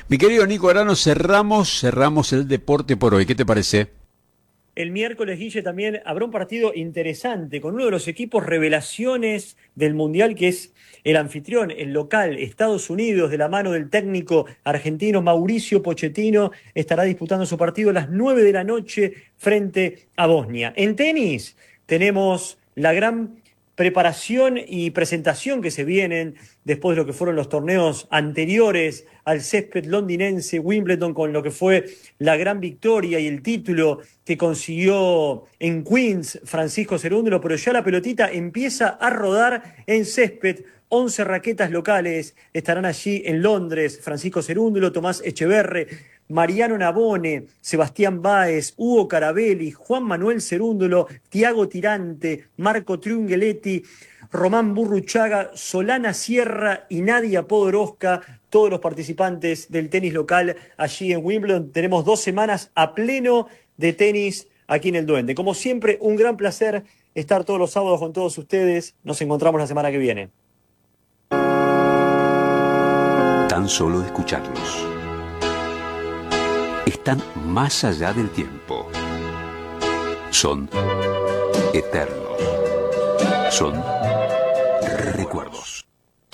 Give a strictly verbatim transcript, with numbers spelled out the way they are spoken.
Mi querido Nico Arano, cerramos, cerramos el deporte por hoy. ¿Qué te parece? El miércoles, Guille, también habrá un partido interesante con uno de los equipos revelaciones del Mundial, que es el anfitrión, el local, Estados Unidos, de la mano del técnico argentino Mauricio Pochettino, estará disputando su partido a las nueve de la noche frente a Bosnia. En tenis tenemos la gran preparación y presentación que se vienen después de lo que fueron los torneos anteriores al césped londinense, Wimbledon, con lo que fue la gran victoria y el título que consiguió en Queens Francisco Cerúndolo, pero ya la pelotita empieza a rodar en césped. once raquetas locales estarán allí en Londres: Francisco Cerúndolo, Tomás Echeverre, Mariano Nabone, Sebastián Báez, Hugo Carabelli, Juan Manuel Cerúndolo, Tiago Tirante, Marco Triunghelletti, Román Burruchaga, Solana Sierra y Nadia Podoroska, todos los participantes del tenis local allí en Wimbledon. Tenemos dos semanas a pleno de tenis aquí en el Duende. Como siempre, un gran placer estar todos los sábados con todos ustedes. Nos encontramos la semana que viene. Tan solo escucharlos. Están más allá del tiempo. Son eternos. Son recuerdos.